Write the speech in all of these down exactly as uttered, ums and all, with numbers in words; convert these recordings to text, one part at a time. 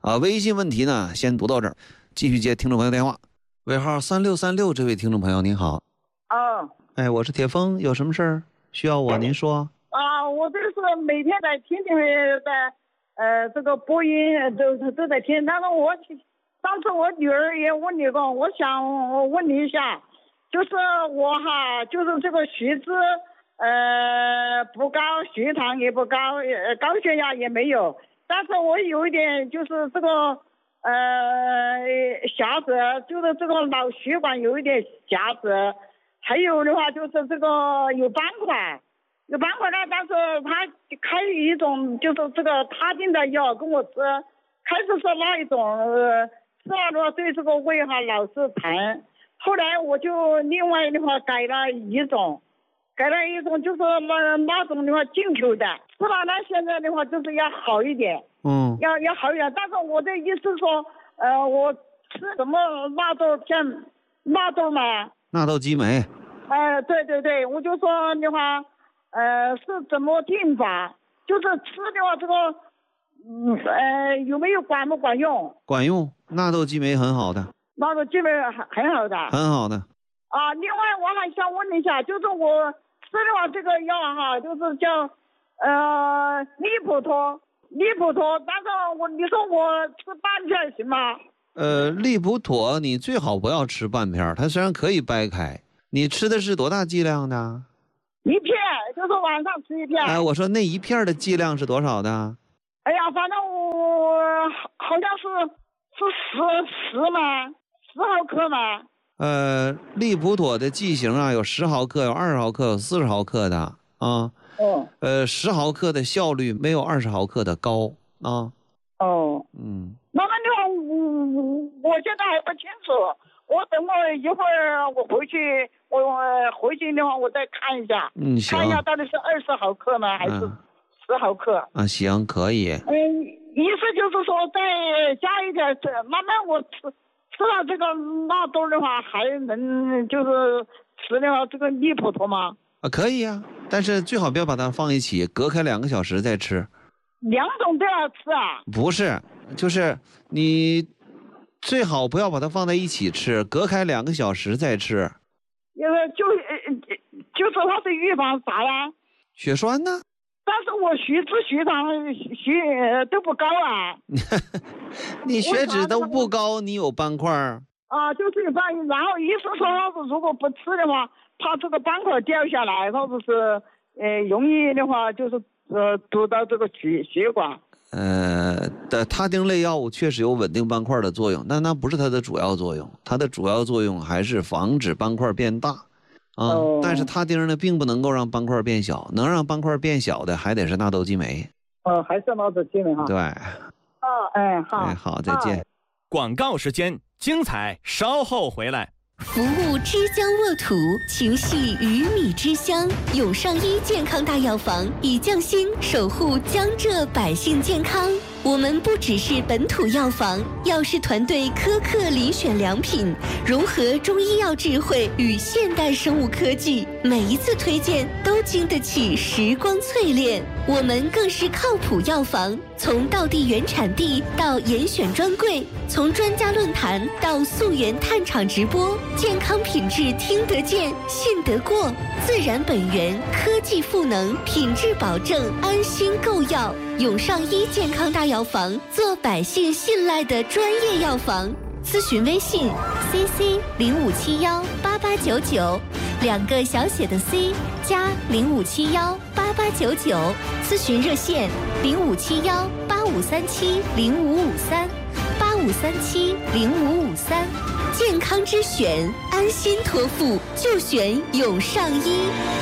啊，微信问题呢先读到这儿，继续接听众朋友电话。尾号三六三六，这位听众朋友您好。 哦， 哎，我是铁峰，有什么事儿需要我您说？ 啊，我这是每天在听听的，呃，这个播音都都在听。但是我上次我女儿也问你过，我想问你一下，就是我哈，就是这个血脂呃不高，血糖也不高，呃高血压也没有，但是我有一点就是这个呃狭窄，就是这个脑血管有一点狭窄，还有的话就是这个有斑块。有斑块呢，但是他开一种就是这个他定的药跟我吃，开始是那一种，呃，吃了的话对这个胃哈老是疼，后来我就另外的话改了一种，改了一种就是那那种的话进口的，吃了呢现在的话就是要好一点， 嗯， 要要好一点，但是我的意思说，呃，我吃什么纳豆片，纳豆嘛， 纳豆激酶， 呃，对对对，我就说的话。呃，是怎么定法？就是吃的话，这个，嗯，呃，有没有管不管用？ 管用，纳豆激酶很好的。 纳豆激酶很很好的。 很好的。 啊，另外我还想问一下，就是我吃的话，这个药哈，就是叫呃利普托，利普托，但是我你说我吃半片行吗？ 呃，利普妥你最好不要吃半片，它虽然可以掰开。你吃的是多大剂量的？ 一片，就是晚上吃一片。 哎，我说那一片的剂量是多少的？ 哎呀，反正我好像是是十十嘛，十毫克嘛。 呃，利普妥的剂型啊，有十毫克，有二十毫克，有四十毫克的啊。 哦。 呃，十毫克的效率没有二十毫克的高啊。 哦。 嗯。 那么的话，我我现在还不清楚。我等我一会儿我回去，我回去的话我再看一下， 嗯，行， 看一下到底是二十毫克呢，还是十毫克？ 啊，行，可以。 嗯，意思就是说再加一点，慢慢我吃吃了这个纳豆的话，还能就是吃的话这个利普托吗？ 啊，可以啊，但是最好不要把它放一起，隔开两个小时再吃。 两种都要吃啊？ 不是，就是你。最好不要把它放在一起吃，隔开两个小时再吃。 因为就就说它是预防啥呀？ 血栓呢？ 但是我血脂、血糖、血都不高啊。 你血脂都不高，你有斑块啊？就是有斑，然后医生说，要是如果不吃的话，怕这个斑块掉下来，或者是呃容易的话，就是呃堵到这个血血管。 呃的他汀类药物确实有稳定斑块的作用，但那不是它的主要作用，它的主要作用还是防止斑块变大啊。哦、但是他汀呢，并不能够让斑块变小，能让斑块变小的还得是纳豆激酶。 哦，还是纳豆激酶哈。 对。 哦，哎，好， 哎，好，再见。 广告时间，精彩稍后回来。 服务之江沃土，情系鱼米之乡。永上医健康大药房以匠心守护江浙百姓健康。我们不只是本土药房，药师团队苛刻遴选良品，融合中医药智慧与现代生物科技，每一次推荐都经得起时光淬炼。我们更是靠谱药房，从道地原产地到严选专柜，从专家论坛到溯源探厂直播，健康品质听得见、信得过，自然本源，科技赋能，品质保证，安心购药。永上医健康大药房，做百姓信赖的专业药房。咨询微信 C C 零五七幺八八九九，两个小写的 C 加零五七幺八八九九。咨询热线零五七幺八五三七零五五三八五三七零五五三。健康之选，安心托付就选永上医。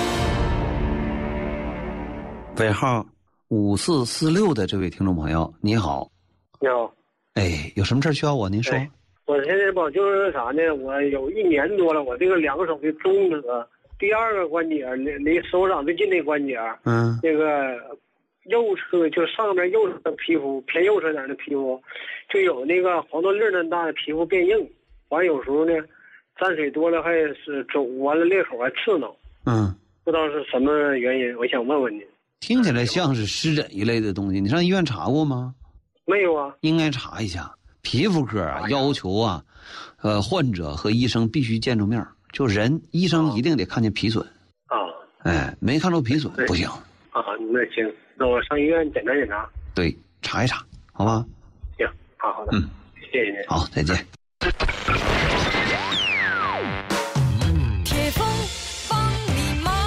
尾号五四四六的这位听众朋友，你好。 你好。 哎，有什么事需要我？您说。 哎、我现在吧，就是啥呢？我有一年多了，我这个两个手的中指第二个关节，离离手掌最近的关节， 嗯， 那个右侧就上面右侧的皮肤偏右侧点的皮肤，就有那个黄豆粒那么大的皮肤变硬，完有时候呢，沾水多了还是走完了裂口还刺挠。 嗯， 不知道是什么原因，我想问问你。 听起来像是湿疹一类的东西，你上医院查过吗？ 没有啊。 应该查一下。皮肤科啊，要求啊，呃，患者和医生必须见着面，就人医生一定得看见皮损。 啊。 哎，没看着皮损不行。 啊，那行，那我上医院检查检查。 对，查一查，好吧？ 行，好好的。 嗯， 谢谢您。 好，再见。 铁峰帮你忙。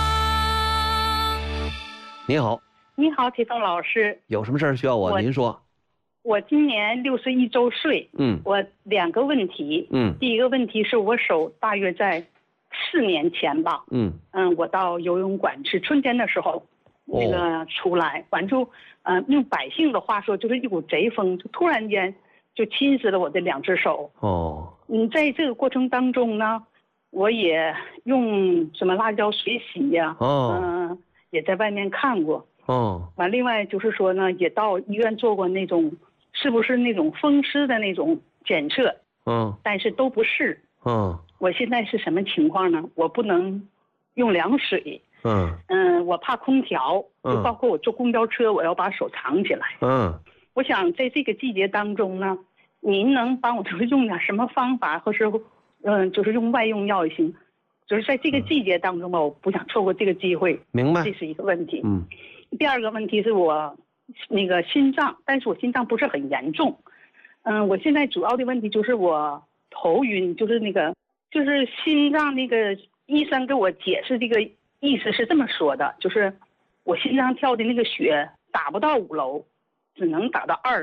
你好。 你好，铁峰老师。 有什么事儿需要我？您说。 我今年六十一周岁。 嗯。 我两个问题。 嗯。 第一个问题是我手大约在四年前吧。 嗯。 嗯，我到游泳馆是春天的时候，那个出来，完就，呃，用百姓的话说，就是一股贼风，就突然间就侵蚀了我的两只手。 哦。 嗯，在这个过程当中呢，我也用什么辣椒水洗呀、啊。哦。嗯、呃，也在外面看过。 哦。 完，另外就是说呢，也到医院做过那种。是不是那种风湿的那种检测？嗯，但是都不是。嗯，我现在是什么情况呢？我不能用凉水。嗯嗯，我怕空调，就包括我坐公交车，我要把手藏起来。嗯，我想在这个季节当中呢，您能帮我就是用点什么方法，或是嗯，就是用外用药也行，就是在这个季节当中吧，我不想错过这个机会。 明白， 这是一个问题。 嗯， 第二个问题是我。那个心脏，但是我心脏不是很严重，嗯，我现在主要的问题就是我头晕，就是那个就是心脏那个医生给我解释这个意思是这么说的，就是我心脏跳的那个血打不到五楼，只能打到二